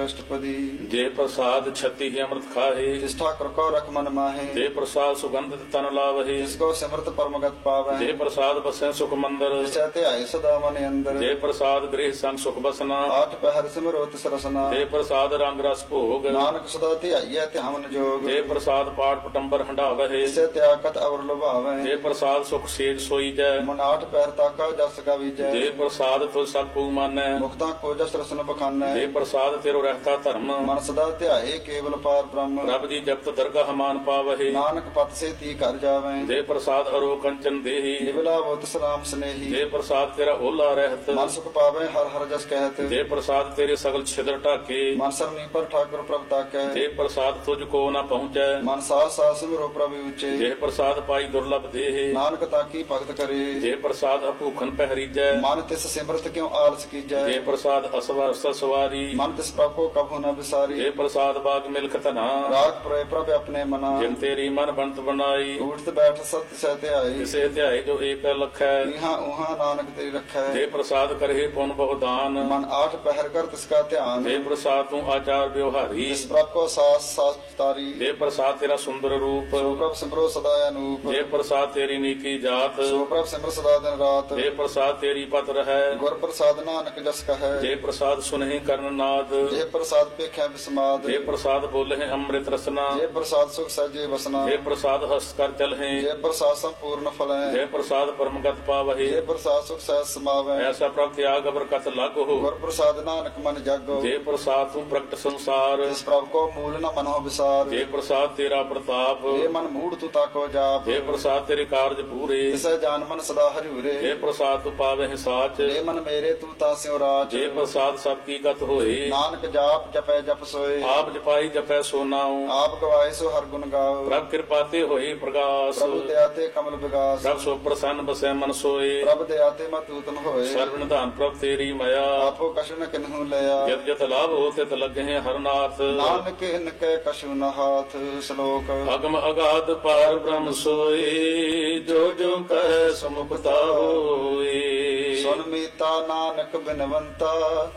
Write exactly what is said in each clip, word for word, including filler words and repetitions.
अष्टपदी। जे प्रसाद छति ही अमृत खाहे, जिस ठाकुर को रख मन माहे, जे प्रसाद सुगंधित तन लावहे, जिसको सिमरत परमगत पावे, जे प्रसाद बसे सुख मंदिर, जिसे ध्याए सदा मन अंदर, जे प्रसाद गृह संग सुख बसना, आठ पहर सिमरो तिस रसना, जे प्रसाद रंग रस भोग, नानक सदा ध्याइए ध्यान जोग, जे प्रसाद पाठ पटंबर हंडावहे, जिसे त्यागत अवर लुभावे, जे प्रसाद सुख सेज सोई जय, मन आठ पैर ताका जस गवीजै, जे प्रसाद तुझ सब को मानै, मुक्ता को जस रसन बखानै, जे प्रसाद तेरो रहता धर्म, मन सदा ध्याए केवल पार ब्रह्म, रब जी जपत दरगाह मान पावहे, नानक पत से ती कर जावे, जे प्रसाद अरो कंचन देही, निबला बुत सलाम स्नेही, जे प्रसाद तेरा ओला रहत, मन सुख पावे हर हर जस कहत, जे प्रसाद तेरे सगल छिद्र ढाके, मन सरनी पर ठाकुर प्रभ ताकै, जे प्रसाद तुझको न पहुँचै, मन सास सास सिमरो प्रभु उचे, जे प्रसाद पाई दुर्लभ देहे, नानक ताकी भगत करे, जे प्रसाद अभूखन पहरीजै, मन तिस सिमरत क्यों आलस कीजै, जे प्रसाद असवर सवारी, मन तिस प्रभ को कभू न बिसारी, जे प्रसाद बाग मिल्क तना, राग प्रय प्रभ अपने मना, जिन तेरी मन बनत बनाई, उठत बैठ सत्य सह ध्याई, जिसे ध्याय जो एक लख है, इहाँ उहाँ नानक तेरी रखै, जे प्रसाद करहे पुन बहुदान, मन आठ पहर कर तिसका ध्यान, जे प्रसाद तू आचार व्यवहारी, जिस प्रभ को सास सास तारी, जे प्रसाद तेरा सुंदर रूप, सो प्रभ सिमरो सदा अनूप, जे प्रसाद तेरी नीकी जात, सो प्रभ सिमर सदा दिन रात, जे प्रसाद तेरी पत है, गुर प्रसाद नानक जस कहे, जे प्रसाद सुनहि कर्ण नाद, जे प्रसाद पेख्या विस्माद, जे प्रसाद बोले अमृत रसना, जे प्रसाद सुख सजे बसना, जे प्रसाद हस्त कर चलहे, जे प्रसाद संपूर्ण फल है, जे प्रसाद परमगत पावहे, जे प्रसाद सुख सहज समावे, ऐसा प्रभ त्याग बरकत लागो, गुर प्रसाद नानक मन जागो, जे प्रसाद तू प्रकट संसार, जिस प्रभ को मूल न मनो विसार, जे प्रसाद तेरा प्रताप, जे मन मूढ़ तू ताको जाप, जे प्रसाद तेरे कार्य पूरे, तिसै जान मन सदा हरिउरे, जे प्रसाद तू पावे साच, जे मन मेरे तू तास्यो राज, जे प्रसाद सबकी गत होए, नानक जाप जपै जप सोए, आप जपाई जपै सो नाऊ, आप गवाए सो हर गुण गाओ, प्रभ कृपा ते होए प्रकाश, प्रभु दयाते कमल विगास, प्रभ सो प्रसन्न बसै मन सोए, प्रभ दयाते मत उत्तम होए, सर्व निधान प्रभ तेरी मया, आपो कछु न किन्हु लया, जत जत लाभ हो तित लगे हरनाथ, नानक इनके कछु न हाथ। श्लोक अगम अगाध पार ब्रह्म सोए, जो जो कह समुपता होए, सुन मीता नानक बिनवंता,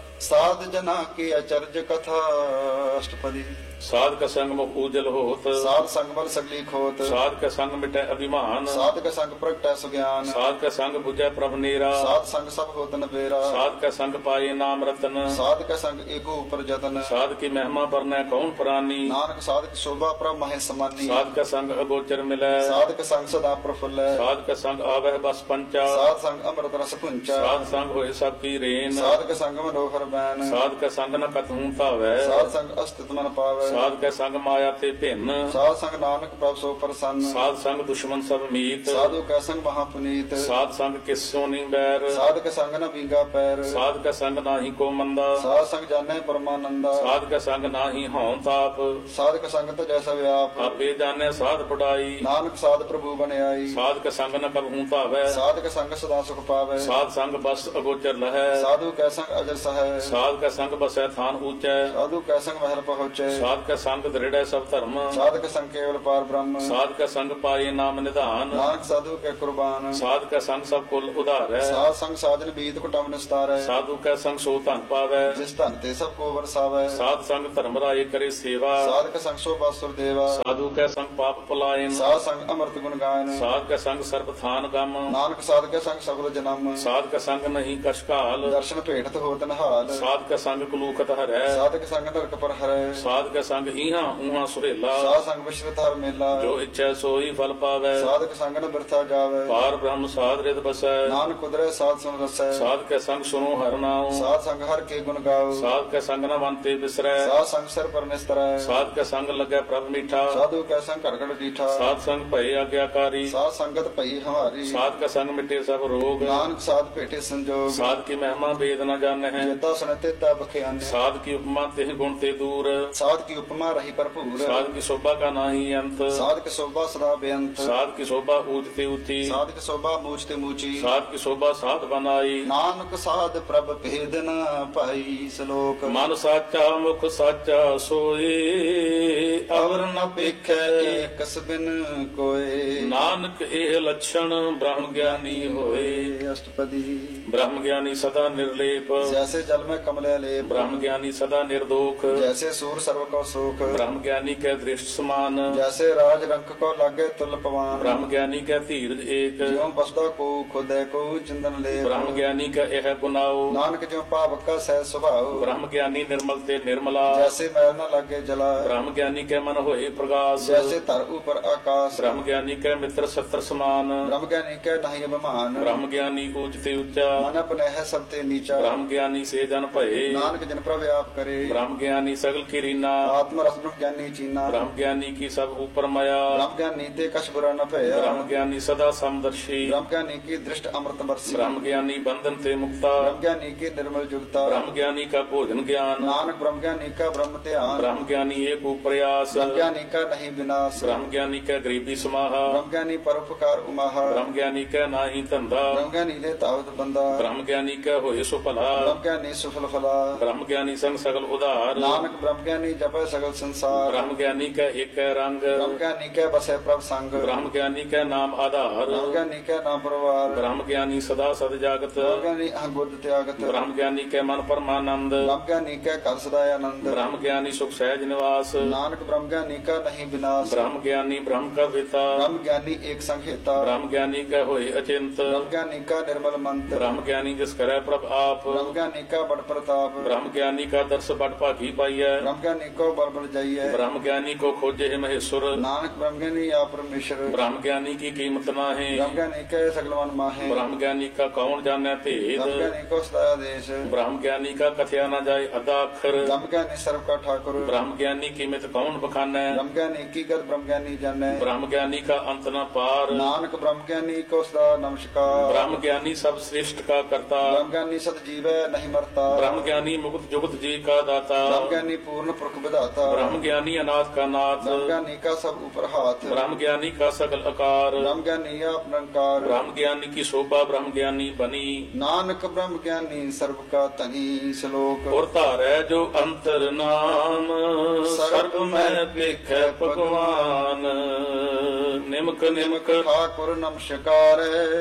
साध जना की अचर्ज कथा। अष्टपदी। साध का संग मुख उजल होत, साध संग बल सगली खोत, साध का संग मिटै अभिमान, साध का संग प्रगटै सुज्ञान, साध का संग बुझै प्रभ नेरा, साध संग सब होत न बेरा, साध का संग पाए नाम रतन, साध का संग एको ऊपर जतन, साध की महिमा परनै कौन प्राणी, नानक साध की शोभा प्रभ महे समानी, साध का संग अगोचर मिलै, साध का संग सदा प्रफुल्ल, साध का संग आवह बस पंचा, साध संग अमृत रस पुंचा, साध संग होए सबकी रेन, साध का संग मनोहर बैन, साध का संग न कतहूँ पावै, साध संग अस्तित्व मन पावै, साध का संग माया ते भिन्न, साध संग नानक प्रभ सो प्रसन्न, साध संग दुश्मन सब मीत, साधु का संग महापुनीत, साध संग किस सोनी बैर, साध का संग न बींगा पैर, साध का संग नाही को मंदा, साध संग जाने परमानंदा, साध का संग नाही हों ताप, साध का संग तो जैसा व्याप, आपे जाने साध पढ़ाई, नानक साध प्रभु बने आई, साध का संग न कबहूँ पावै, साध का संग सदा सुख पावे, साध संग बस अगोचर लहै, साधु का संग अजर सहाय, साध का संग बसै थान ऊंचै, साधु का संग महल पहुँचे, साध का संग दृढ़ सब धर्म, साध का संग केवल पार ब्रह्म, साध का संग पाए नाम निधान, नानक साधु के कुर्बान, साध का संग सब कुल उधार है, साध संग साधन बीत कुटुंब निस्तार है, साधु का संग सो धन पावै, जिस धन ते सब को बरसावे, साध संग धर्म राय करे सेवा, साध का संग सो बासुर देवा, साधु का संग पाप पलायन, साध संग अमृत गुण गायन, साध का संग सर्व थान गम, नानक साध के संग सगल जन्म, साध का संग नहीं कशकाल, दर्शन भेटत होत नहाल, साध का संग कुलूकत हरै, साध के संग नरक पर हरै, साध का संग इहा उहा सुहेला, साध संग विश्वत हर मेला, जो इच्छा सोई फल पावै, साध के संग न बिरथा जावे, पार ब्रह्म साध रित बसै, नानक कुदरे साध सुन रसै, साध के संग सुनो हर नाम, साध संग हर के गुण गाओ, साध के संग न वंते बिसरै, साध संग सिर पर निस्तरै, साध के संग लगै प्रभ मीठा, साधु के संग घड़घड़ डीठा, साध संग भय आज्ञाकारी, साध संगत भई हमारी, साध का संग मिटे सब रोग, नानक साध भेटे संजोग, साध की महिमा वेद न जाने है, जेता सुनते ता बख्यान, साध की उपमा तेह गुण ते दूर, साध की उपमा रही भरपूर, साध की शोभा का नाही अंत, साध की शोभा सदा बेअंत, साध की शोभा ऊंचते ऊंची, साध की शोभा मूचते मूची, साध की शोभा साध बनाई, नानक साध प्रभ भेद न पाई। श्लोक मन साचा मुख साचा सोए, अवर न पेखै एक बिन कोय, नानक एह लक्षण ब्रह्म ज्ञानी होए। अष्टपदी। ब्रह्म ज्ञानी सदा निर्लेप, जैसे जल में कमले लेप ब्रह्म ज्ञानी सदा निर्दोख जैसे सूर सर्व को सुख ब्रह्म ज्ञानी के दृष्ट समान जैसे राज रंक को लागे तुल पवान ब्रह्म ज्ञानी का धीरज एक ज्यों बसदा को खुदे को चिंदन ले ब्रह्म ज्ञानी का यह गुनाओ नानक ज्यों पावक का सह स्वभाव ब्रह्म ज्ञानी निर्मल ते निर्मला जैसे मैल न लागे जला ब्रह्म ज्ञानी के मन होए प्रकाश जैसे तर ऊपर आकाश ब्रह्म ज्ञानी के मित्र सत्र समान ब्रह्म ज्ञानी के नहीं अभिमान ब्रह्म ज्ञानी ऊंचते ऊंचा मन अपने है सबते नीचा ब्रह्म ज्ञानी से जन भये नानक जन प्रव्याप करे ब्रह्म ज्ञानी सगल की रीना आत्म रस ब्रह्म ज्ञानी चीना ब्रह्म ज्ञानी की सब ऊपर माया ब्रह्म ज्ञानी ते कछ बुरा न भया ब्रह्म ज्ञानी सदा समदर्शी ब्रह्म ज्ञानी की दृष्ट अमृत बरसी ब्रह्म ज्ञानी बंधन से मुक्ता ब्रह्म ज्ञानी की निर्मल जुगता ब्रह्म ज्ञानी का भोजन ज्ञान नानक ब्रह्म ज्ञानी का ब्रह्म ध्यान ब्रह्म ज्ञानी एक प्रयास ब्रह्म ज्ञानी का नहीं विनाश ब्रह्म ज्ञानी का गरीबी समाहा ब्रह्म ज्ञानी परोपकार उमाहा ब्रह्म ज्ञानी का नाही धंधा ब्रह्म ज्ञानी ले तावत बंदा ब्रह्म ज्ञानी का होए सो भला ब्रह्म ज्ञानी सुफल फला ब्रह्म ज्ञानी संग सगल उदार नानक ब्रह्म ज्ञानी जपे सगल संसार ब्रह्म ज्ञानी का एक रंग ब्रह्म ज्ञानी के बसे प्रभ संग ब्रह्म ज्ञानी का नाम आधार ब्रह्म ज्ञानी के नाम परवार ब्रह्म ज्ञानी सदा सद जागत ब्रह्म ज्ञानी अहंगुद त्यागत ब्रह्म ज्ञानी के मन परमानंद ब्रह्म ज्ञानी के कर सदाय आनंद ब्रह्म ज्ञानी सुख सहज निवास नानक ब्रह्म ज्ञानी का नहीं विनाश ब्रह्म ज्ञानी ब्रह्म का पिता ब्रह्म ज्ञानी एक संहिता ब्रह्म ज्ञानी का होए अचिंत ब्रह्म ज्ञानी का निर्मल मंत्र ब्रह्म ज्ञानी जिस करे प्रभ आप ब्रह्म ज्ञानी का बड़ प्रताप ब्रह्म ज्ञानी का दर्श बड़ भागी पाइय ब्रह्म ज्ञानी को बल बल जाइए ब्रह्म ज्ञानी को खोजे है महेश्वर नानक ब्रह्म ज्ञानी या परमेश्वर ब्रह्म ज्ञानी की कीमत ना है ब्रह्म ज्ञानी के सगल मन माहे ब्रह्म ज्ञानी का कौन जाने भेद ब्रह्म ज्ञानी को सदा देश ब्रह्म ज्ञानी का कथया न जाए अदा अक्षर ब्रह्म ज्ञानी सर्व का ठाकुर ब्रह्म ज्ञानी कीमत कौन बखाने ब्रह्म ज्ञानी की गत ब्रह्म ज्ञानी जाने ब्रह्म ज्ञानी का अंत न पार नानक ब्रह्म ज्ञानी को सदा नमस्कार ब्रह्म ज्ञानी सब श्रेष्ठ का करता ब्रह्म ज्ञानी सत जीव नहीं मरता ब्रह्म ज्ञानी मुक्त जुगत जी का दाता ब्रह्म ज्ञानी पूर्ण पुरख विधाता ब्रह्म ज्ञानी अनाथ का नाथ ब्रह्म ज्ञानी का सब ऊपर हाथ ब्रह्म ज्ञानी का सकल आकार ब्रह्म ज्ञानी आप निरंकार ब्रह्म ज्ञानी की शोभा ब्रह्म ज्ञानी बनी नानक ब्रह्म ज्ञानी सर्व का तनी श्लोक और तारे जो अंतर नाम सर्व में लिखे भगवान निमक निमक ठाकुर नमस्कार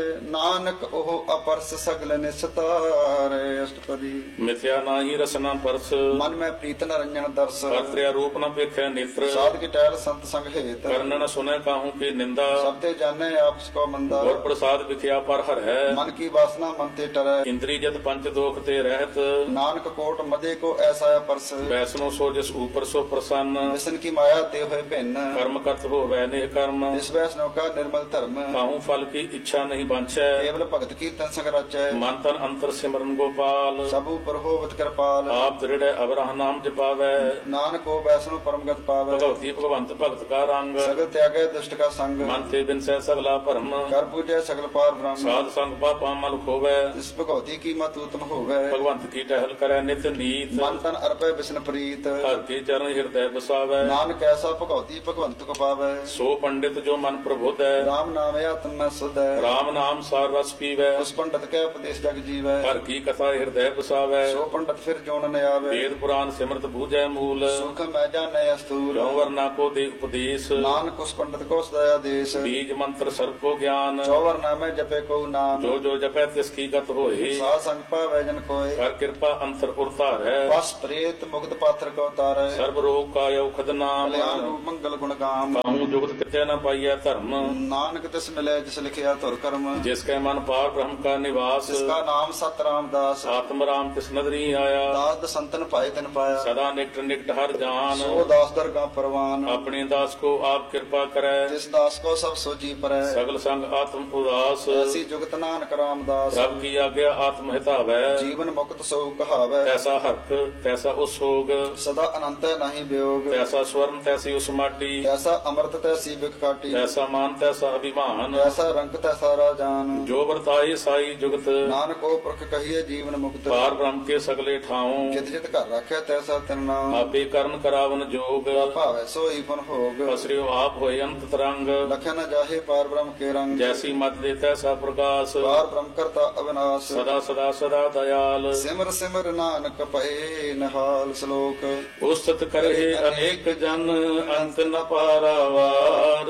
नानक ओह अपरस सगल निस्तार अष्टपदी मिथ्या नाही रसना परस मन में प्रीत न रंजन दर्श कर्त्या रूप न पेखे नेत्र साध की टहल संत संग हेत कर्ण न सुने काहू की निंदा सबते जाने आपस को मंदा और प्रसाद विख्या पर हर है मन की वासना मन ते टरै इंद्री जत पंच दोख ते रहत नानक कोट मदे को ऐसा परस वैष्णो सो जिस ऊपर सो प्रसन्न विष्णु की माया ते हुए भिन्न कर्म करत हो वैने कर्म इस वैष्णव का निर्मल धर्म काहू फल की इच्छा नहीं बांछै केवल भगत की तन संग रचै मन तन अंतर सिमरन गोपाल सब ऊपर होवत कृपाल आप दृढ़ अवरह नाम जपावै नानक को वैष्णव परम गत पावै भगवती भगवंत भगत का रंग सगल त्यागे दुष्ट का संग मन ते बिन सै सगला भरम कर पूजै सगल पार ब्रह्म साध संग पापा मल खोवै इस भगवती की मत उत्तम होवै भगवंत की टहल करे नित नीत मन तन अर्पै विष्णु प्रीत हर के चरण हृदय बसावै नानक ऐसा भगवती भगवंत को पावै सो पंडित जो मन प्रबुद्ध है राम नाम आत्म में सुध है राम नाम सार रस पीवै उस पंडित के उपदेश जग जीवै हर की कथा हृदय बसावै सो पंडित फिर जोन न आवे वेद पुराण सिमरत बूझै मूल सुख मैं जाने अस्तूल क्यों वरना को दे उपदेश नानक उस पंडित को सदया देश बीज मंत्र सर्व को ज्ञान चौवर नामे जपे को नाम जो जो जपै तिसकी गत होए साध संग पावै जन कोय कर कृपा अंतर उरता है बस प्रेत मुक्त पात्र को तारै सर्व रोग का औखद नाम कल्याण रूप मंगल गुण गाम काहू जुगत कितै न पाइय धर्म नानक तिस मिले जिस लिखिया तुर कर्म जिसके मन पार ब्रह्म का निवास जिसका नाम सत रामदास आत्म राम तिस नदरी आया दास संतन पाए तिन पाया सदा निकट निकट हर जान सो दास दरगा परवान अपने दास को आप कृपा करे जिस दास को सब सोची परै सगल संग आत्म उदास ऐसी जुगत नानक रामदास रब की आज्ञा आत्म हितावै जीवन मुक्त सो कहावै तैसा हर्क तैसा उसोग सदा अनंत नहीं वियोग तैसा स्वर्ण तैसी उस माटी ऐसा अमृत तैसी बिक काटी तैसा मान तैसा अभिमान ऐसा रंग तैसा राजान जो वर्ताए साई जुगत नानक को पुरख कहिए जीवन मुक्त पार ब्रह्म के सगले ठाऊं जित जित कर रखे तैसा तिन नाम आपे कर्म करावन जोग भावै सोई पुन भोग पसरियो आप होय अंत तरंग लखे न जाहे पार ब्रह्म के रंग जैसी मत दे तैसा प्रकाश पार ब्रह्म करता अविनाश सदा सदा सदा दयाल सिमर सिमर नानक पए नहाल श्लोक उस्तत करे अनेक जन अंत न पारावार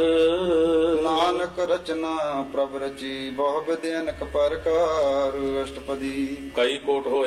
नानक रचना प्रभ रची बहु विद्यनक परकार अष्टपदी कई कोट होए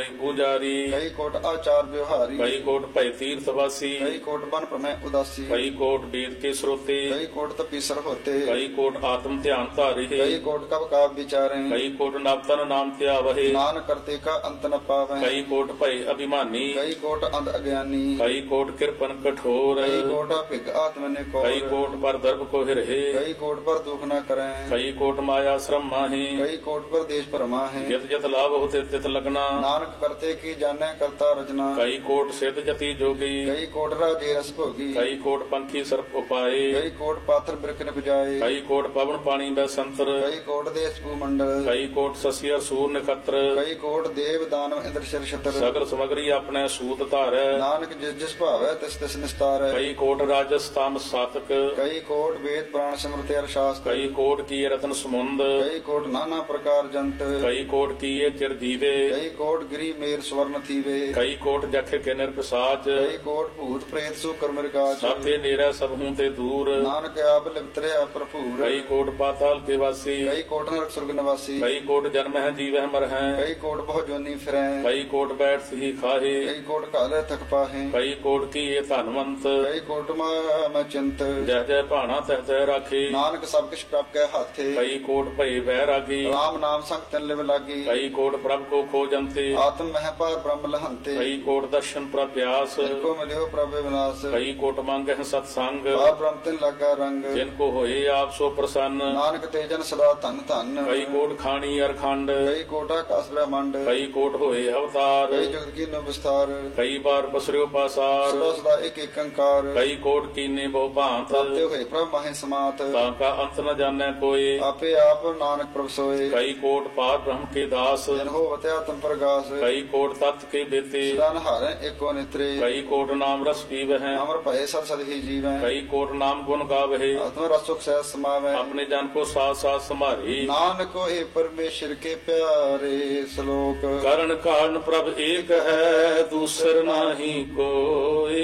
ਪੂਜਾਰੀ ਕਈ ਕੋਟ ਆਚਾਰ ਵਿਵਹਾਰੀ ਕਈ ਕੋਟ ਭੈ ਤੀਰਥ ਵਾਸੀ ਕਈ ਕੋਟ ਬਨ ਭ੍ਰਮੈ ਉਦਾਸੀ ਕਈ ਕੋਟ ਵੇਦ ਕੇ ਸਰੋਤੇ ਕਈ ਕੋਟ ਤਪੀਸਰ ਹੋਤੇ ਕਈ ਕੋਟ ਆਤਮ ਧਿਆਨ ਧਾਰੇ ਕਈ ਕੋਟ ਕਬ ਕਾਬ ਵਿਚਾਰੇ ਕਈ ਕੋਟ ਨਵਤਨ ਨਾਮ ਧਿਆਵਹਿ ਨਾਨਕ ਕਰਤੇ ਕਾ ਅੰਤ ਨ ਪਾਵੈ ਕਈ ਕੋਟ ਭੈ ਅਭਿਮਾਨੀ ਕਈ ਕੋਟ ਅੰਧ ਅਗਿਆਨੀ ਕਈ ਕੋਟ ਕਿਰਪਨ ਕਠੋਰ ਕਈ ਕੋਟ ਭਿਗ ਆਤਮ ਨੇ ਕੋ ਕਈ ਕੋਟ ਪਰ ਦਰਬ ਕੋ ਹਿਰਹਿ ਕਈ ਕੋਟ ਪਰ ਦੁਖ ਨ ਕਰੈ ਕਈ ਕੋਟ ਮਾਇਆ ਸ਼ਰਮ ਮਾਹੀ ਕਈ ਕੋਟ ਪਰ ਦੇਸ਼ ਭਰਮਾ ਹੈ ਜਿਤ ਜਿਤ ਲਾਭ ਹੋਤੇ ਤਿਤ ਲਗਨਾ ਨਾਨਕ ਕਰਤੇ ਕੀ ਜਾਣੈ ਕਰਤਾ ਰਚਨਾ ਕਈ ਕੋਟ ਸਿੱਧ ਜਤੀ ਜੋਗੀ ਕਈ ਕੋਟ ਰਾਜੇ ਰਸ ਭੋਗੀ ਕਈ ਕੋਟ ਪੰਖੀ ਸਰਪ ਉਪਾਏ ਕਈ ਕੋਟ ਪਾਥਰ ਬਿਰਖ ਨ ਬਜਾਏ ਕਈ ਕੋਟ ਪਵਨ ਪਾਣੀ ਬੈ ਸੰਤਰ ਕਈ ਕੋਟ ਦੇਸ ਭੂ ਮੰਡਲ ਕਈ ਕੋਟ ਸਸੀਰ ਸੂਰ ਨਖਤਰ ਕਈ ਕੋਟ ਦੇਵ ਦਾਨਵ ਇੰਦਰ ਸ਼ਰ ਛਤਰ ਸਗਲ ਸਮਗਰੀ ਆਪਣੇ ਸੂਤ ਧਾਰੈ ਨਾਨਕ ਜਿਸ ਜਿਸ ਭਾਵੈ ਤਿਸ ਤਿਸ ਨਿਸਤਾਰੈ ਕਈ ਕੋਟ ਰਾਜਸ ਤਾਮ ਸਾਤਕ ਕਈ ਕੋਟ ਵੇਦ ਪ੍ਰਾਣ ਸਿਮਰਤਿ ਅਰ ਸ਼ਾਸਤਰ ਕਈ ਕੋਟ ਕੀ ਰਤਨ ਸਮੁੰਦ ਕਈ ਕੋਟ ਨਾਨਾ ਪ੍ਰਕਾਰ ਜੰਤ ਕਈ ਕੋਟ ਕੀਏ ਚਿਰ ਜੀਵੇ ਕਈ ਕੋਟ ਗਿਰੀ ਮੇਰ ਸਵਰਨ ਥੀਵੇ ਕਈ ਕੋਟ ਜਖ ਕੇ ਨਿਰਪਸਾਚ ਕਈ ਕੋਟ ਭੂਤ ਪ੍ਰੇਤ ਸੋ ਕਰਮ ਰਿਕਾਜ ਸਾਥੇ ਨੇੜੇ ਸਭ ਹੂੰ ਤੇ ਦੂਰ ਨਾਨਕ ਆਪ ਲਿਵਤਰਿਆ ਭਰਪੂਰ ਕਈ ਕੋਟ ਪਾਤਾਲ ਕੇ ਵਾਸੀ ਕਈ ਕੋਟ ਨਰਕ ਸੁਰਗ ਨਿਵਾਸੀ ਕਈ ਕੋਟ ਜਨਮ ਹੈ ਜੀਵਹਿ ਮਰ ਹੈ ਕਈ ਕੋਟ ਬਹੁ ਜੋਨੀ ਫਿਰੈ ਕਈ ਕੋਟ ਬੈਠ ਸਹੀ ਖਾਹੇ ਕਈ ਕੋਟ ਘਾਲੇ ਥਕ ਪਾਹੇ ਕਈ ਕੋਟ ਕੀਏ ਧਨਵੰਤ ਕਈ ਕੋਟ ਮੈਂ ਚਿੰਤ ਜਹ ਜਹ ਭਾਣਾ ਤਹ ਤਹ ਰਾਖੇ ਨਾਨਕ ਸਭ ਕਿਛ ਪ੍ਰਭ ਕੈ ਹਾਥੇ ਕਈ ਕੋਟ ਭਏ ਬਹਿ ਰਾਗੀ ਰਾਮ ਨਾਮ ਸੰਗ ਤਨ ਲਿਵ ਲਾਗੀ ਕਈ ਕੋਟ ਪ੍ਰਭ ਕੋ ਖੋਜੰਤੇ ਆਤਮ ਮਹਿ ਪਾਰ ਬ੍ਰਹਮ ਲਹੰਤੇ ਕਈ ਕੋਟ ਦਰਸ਼ਨ ਪ੍ਰਭਿਆਸ ਕੋ ਮਿਲਿਓ ਪ੍ਰਭ ਵਿਨਾਸ਼ ਕਈ ਕੋਟ ਮੰਗਹਿ ਸਤ ਸੰਗ ਪਾਰ ਬ੍ਰਹਮ ਤਿਨ ਲਾਗਾ ਰੰਗ ਜਿਨ ਕੋ ਹੋਏ ਆਪ ਸੋ ਪ੍ਰਸੰਨ ਨਾਨਕ ਤੇਜਨ ਸਦਾ ਧਨ ਧਨ ਕਈ ਕੋਟ ਖਾਣੀ ਅਰਖੰਡ ਕਈ ਕੋਟ ਆਕਾਸ ਬ੍ਰਹਮੰਡ ਕਈ ਕੋਟ ਹੋਏ ਅਵਤਾਰ ਕਈ ਜਗਤ ਕੀ ਨੋ ਵਿਸਤਾਰ ਕਈ ਬਾਰ ਪਸਰਿਓ ਪਾਸਾਰ ਸਦਾ ਸਦਾ ਇੱਕ ਇੱਕ ਅੰਕਾਰ ਕਈ ਕੋਟ ਕੀਨੇ ਬਹੁ ਭਾਂਤ ਤਾਤੇ ਹੋਏ ਪ੍ਰਭ ਮਾਹੇ ਸਮਾਤ ਤਾਂ ਕਾ ਅੰਤ ਨ ਜਾਣੈ ਕੋਏ ਆਪੇ ਆਪ ਨਾਨਕ ਪ੍ਰਭ ਸੋਏ ਕਈ ਕੋਟ ਪਾਰ ਬ੍ਰਹਮ ਕੇ ਦਾਸ ਜਨ ਹੋਵਤ ਆਤਮ ਪ੍ਰਗਾਸ ਕਈ ਕੋਟ ਤਤ ਕੇ ਬੇਤੇ ਸਦਾ ਨਹਾਰੈ ਏਕੋ ਨਿਤਰੇ ਕਈ ਕੋਟ ਨਾਮ ਰਸ ਪੀਵਹਿ ਅਮਰ ਭਏ ਸਦ ਸਦ ਹੀ ਜੀਵੈ ਕਈ ਕੋਟ ਨਾਮ ਗੁਣ ਗਾਵਹਿ ਆਤਮ ਰਸ ਸੁਖ ਸਹਿ ਸਮਾਵੈ ਆਪਣੇ ਜਨ ਕੋ ਸਾਥ ਸਾਥ ਸੰਭਾਰੀ ਨਾਨਕ ਹੋਏ ਪਰਮੇਸ਼ਰ ਕੇ ਪਿਆਰੇ ਸ਼ਲੋਕ ਕਰਨ ਕਾਰਨ ਪ੍ਰਭ ਏਕ ਹੈ ਦੂਸਰ ਨਾਹੀ ਕੋਏ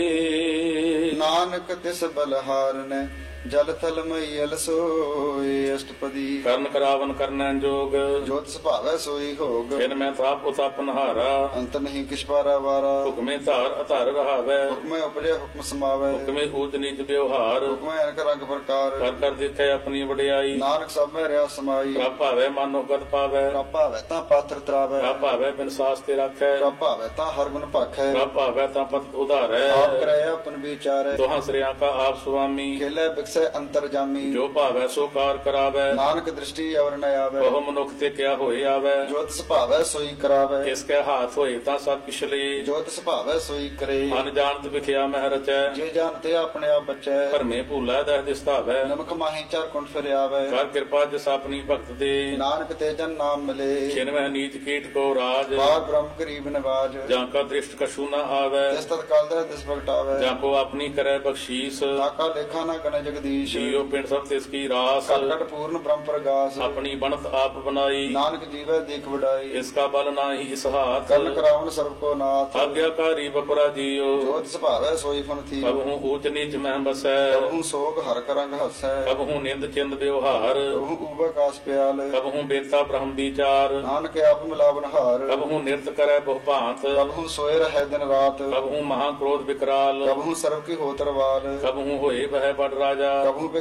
ਨਾਨਕ ਤਿਸ ਬਲਹਾਰਨੈ ਜਲ ਥਲ ਮਈਲ ਸੋਏ ਅਸ਼ਟਪਦੀ ਕਰਨ ਕਰਾਵਨ ਕਰਨੈ ਜੋਗ ਜੋਤ ਸੁਭਾਵੈ ਸੋਈ ਹੋਗ ਬਿਨ ਮੈਂ ਤਾਪ ਉਤਪ ਨਹਾਰਾ ਅੰਤ ਨਹੀਂ ਕਿਛ ਪਾਰਾ ਵਾਰਾ ਹੁਕਮੇ ਧਾਰ ਅਧਾਰ ਰਹਾਵੈ ਹੁਕਮੈ ਉਪਜੈ ਹੁਕਮ ਸਮਾਵੈ ਹੁਕਮੇ ਊਚ ਨੀਚ ਵਿਵਹਾਰ ਹੁਕਮੈ ਅਨਕ ਰੰਗ ਪ੍ਰਕਾਰ ਕਰ ਕਰ ਦੇਖੈ ਆਪਣੀ ਵਡਿਆਈ ਨਾਨਕ ਸਭ ਮੈਂ ਰਿਆ ਸਮਾਈ ਪ੍ਰਭ ਭਾਵੈ ਮਨੋ ਗਤ ਪਾਵੈ ਪ੍ਰਭ ਭਾਵੈ ਤਾਂ ਪਾਤਰ ਤਰਾਵੈ ਪ੍ਰਭ ਭਾਵੈ ਬਿਨ ਸਾਸ ਤੇ ਰਾਖੈ ਪ੍ਰਭ ਭਾਵੈ ਤਾਂ ਹਰ ਗੁਣ ਭਾਖੈ ਪ੍ਰਭ ਭਾਵੈ ਤਾਂ ਪਤ ਉਧਾਰੈ ਆਪ ਕਰੈ ਆਪਨ ਵਿਚਾਰੈ ਦੋਹਾਂ ਸ੍ਰਿਆਂ ਕਾ ਆਪ ਸੁਆਮੀ ਖੇਲੇ ਬਿਕਸੈ ਅੰਤਰ ਜਾਮੀ ਜੋ ਭਾਵੈ ਸੋ ਕਾਰ ਕਰਾਵੈ ਨਾਨਕ ਦ੍ਰਿਸ਼ਟੀ ਅਵਰ ਨ ਆਵੈ ਬਹੁ ਮਨੁੱਖ ਤੇ ਕਿਆ ਹੋਏ ਆਵੈ ਜੋਤ ਸੁਭਾਵੈ ਸੋਈ ਕਰਾਵੈ ਇਸ ਕੈ ਹਾਥ ਹੋਏ ਤਾਂ ਸਭ ਕਿਛ ਲੇ ਜੋਤ ਸੁਭਾਵੈ ਸੋਈ ਕਰੇ ਮਨ ਜਾਣਤ ਵਿਖਿਆ ਮਹਿ ਰਚੈ ਜੇ ਜਾਣਤੇ ਆਪਣੇ ਆਪ ਬਚੈ ਭਰਮੇ ਭੂਲਾ ਦਹ ਦਿਸਤਾਵੈ ਨਮਕ ਮਾਹੀ ਚਾਰ ਕੁੰਠ ਫਿਰ ਆਵੈ ਕਰ ਕਿਰਪਾ ਜਿਸ ਆਪਣੀ ਭਗਤ ਦੇ ਨਾਨਕ ਤੇ ਜਨ ਨਾਮ ਮਿਲੇ ਛਿਨਵੈ ਨੀਚ ਕੀਟ ਕੋ ਰਾਜ ਬਾਰ ਬ੍ਰਹਮ ਗਰੀਬ ਨਿਵਾਜ ਜਾਂ ਕਾ ਦ੍ਰਿਸ਼ਟ ਕਛੂ ਨ ਆਵੈ ਜਿਸ ਤਤ ਕਾਲ ਦਾ ਦਿਸ ਪ੍ਰਗਟਾਵੈ ਜਾਂ ਕੋ ਆਪਣੀ ਕਰੈ ਬਖਸ਼ੀਸ ਤਾਕਾ ਲੇਖਾ ਨਾ ਗਣ ਜਗਦੀਸ਼ ਜੀਉ ਪਿੰਡ ਸਭ ਤਿਸ ਕੀ ਰਾਸ ਕਟ ਪੂਰਨ ਬ੍ਰਹਮ ਪ੍ਰਗਾਸ ਆਪਣੀ ਬਣਤ ਆਪ ਬਣਾਈ ਨਾਨਕ ਜੀਵੈ ਦੇਖ ਵਡਾਈ ਇਸ ਕਾ ਬਲ ਨਾਹੀ ਇਸ ਹਾਥ ਕਰਨ ਕਰਾਵਨ ਸਰਬ ਕੋ ਨਾਥ ਆਗਿਆਕਾਰੀ ਬਪਰਾ ਜੀਉ ਜੋਤ ਸੁਭਾਵੈ ਸੋਈ ਫਨ ਥੀ ਕਬਹੂ ਊਚ ਨੀਚ ਮਹਿ ਬਸੈ ਕਬਹੂ ਸੋਗ ਹਰ ਕਰੰਗ ਹਸੈ ਕਬਹੂ ਨਿੰਦ ਚਿੰਦ ਵਿਵਹਾਰ ਕਬਹੂ ਉਬਕਾਸ ਪਿਆਲ ਕਬਹੂ ਬੇਤਾ ਬ੍ਰਹਮ ਵਿਚਾਰ ਨਾਨਕ ਆਪ ਮਿਲਾਵਨ ਹਾਰ ਕਬਹੂ ਨਿਰਤ ਕਰੈ ਬਹੁ ਭਾਂਤ ਕਬਹੂ ਸੋਏ ਰਹਿ ਦਿਨ ਰਾਤ ਕਬਹੂ ਮਹਾ ਕ੍ਰੋਧ ਵਿਕਰਾਲ ਕਬਹੂ ਸਰਬ ਕੀ ਹੋਤਰਵਾਲ ਕਬਹੂ ਹੋਏ ਬਹਿ ਬੜ ਰਾਜਾ ਕਬਹੂ